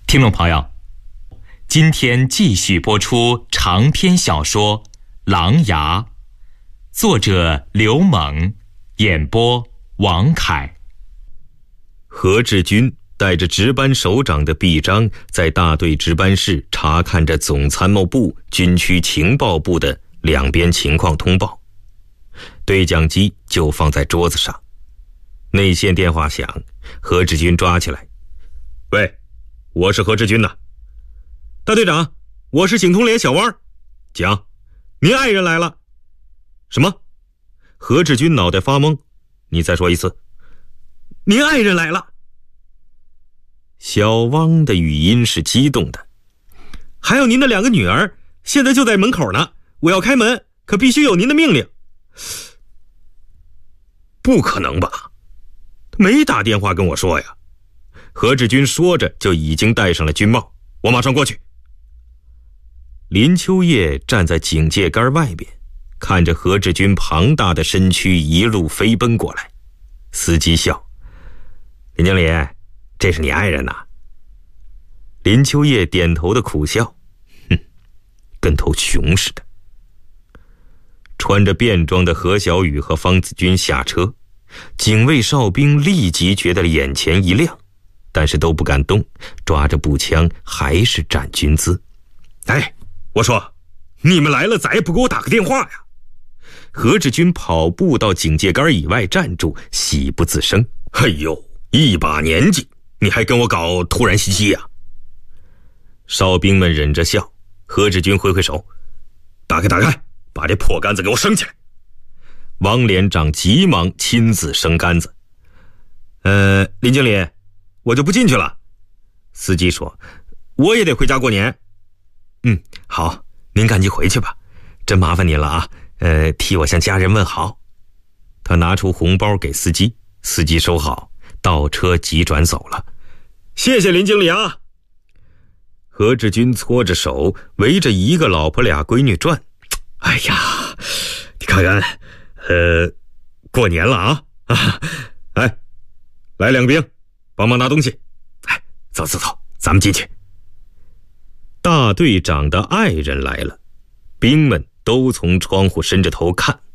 听众朋友，今天继续播出长篇小说《狼牙》，作者刘猛，演播王凯。 何志军带着值班首长的臂章，在大队值班室查看着总参谋部军区情报部的两边情况通报。对讲机就放在桌子上，内线电话响，何志军抓起来：“喂，我是何志军呐。大队长，我是警通连小汪，讲，您爱人来了。”什么？何志军脑袋发懵，你再说一次。您爱人来了。小汪的语音是激动的。还有您的2个女儿，现在就在门口呢，我要开门，可必须有您的命令。不可能吧？没打电话跟我说呀。何志军说着就已经戴上了军帽，我马上过去。林秋叶站在警戒杆外边，看着何志军庞大的身躯一路飞奔过来。司机笑：“林经理，这是你爱人呐？”林秋叶点头的苦笑：“哼，跟头熊似的。”穿着便装的何小雨和方子军下车，警卫哨兵立即觉得眼前一亮，但是都不敢动，抓着步枪还是站军姿。哎，我说，你们来了咋也不给我打个电话呀？何志军跑步到警戒杆以外站住，喜不自胜：“哎呦，一把年纪，你还跟我搞突然袭击呀？”哨兵们忍着笑，何志军挥挥手：“打开，把这破杆子给我升起来。”王连长急忙亲自升杆子。林经理，我就不进去了。司机说：“我也得回家过年。”好，您赶紧回去吧，真麻烦您了啊。替我向家人问好。他拿出红包给司机，司机收好，倒车急转走了。谢谢林经理啊。何志军搓着手，围着一个老婆俩闺女转。哎呀，你看看，过年了啊！哎，来2个兵，帮忙拿东西。哎，走，咱们进去。大队长的爱人来了，兵们都从窗户伸着头看。